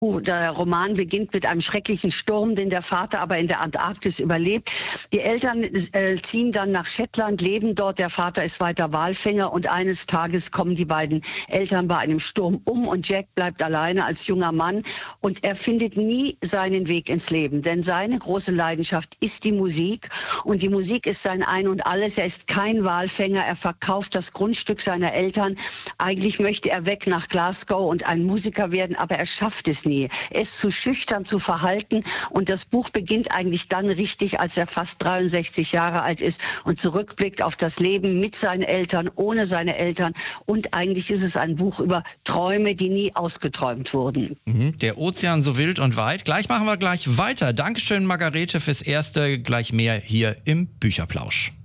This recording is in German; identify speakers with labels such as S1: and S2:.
S1: Der Roman beginnt mit einem schrecklichen Sturm, den der Vater aber in der Antarktis überlebt. Die Eltern ziehen dann nach Shetland, leben dort. Der Vater ist weiter Walfänger und eines Tages kommen die beiden Eltern bei einem Sturm um und Jack bleibt alleine als junger Mann und er findet nie seinen Weg ins Leben, denn seine große Leidenschaft ist die Musik und die Musik ist sein Ein und Alles. Er ist kein Walfänger, er verkauft das Grundstück seiner Eltern. Eigentlich möchte er weg nach Glasgow und ein Musiker werden, aber er schafft es nie. Er ist zu schüchtern, zu verhalten und das Buch beginnt eigentlich dann richtig, als er fast 63 Jahre alt ist und zurückblickt auf das Leben mit seinen Eltern, ohne seine Eltern und eigentlich ist es ein Buch über Träume, die nie ausgeträumt wurden.
S2: Der Ozean so wild und weit. Gleich machen wir gleich weiter. Dankeschön, Margarete, fürs Erste. Gleich mehr hier im Bücherplausch.